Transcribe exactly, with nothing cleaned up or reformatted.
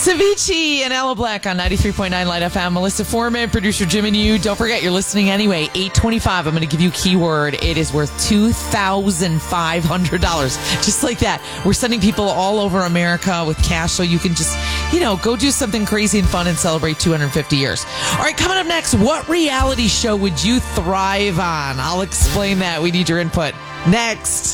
Savicii and Ella Black on ninety-three point nine Light F M. Melissa Foreman, producer Jim and you. Don't forget, you're listening anyway. eight twenty-five. I'm going to give you a keyword. It is worth two thousand five hundred dollars. Just like that. We're sending people all over America with cash so you can just, you know, go do something crazy and fun and celebrate two hundred fifty years. All right, coming up next, what reality show would you thrive on? I'll explain that. We need your input. Next.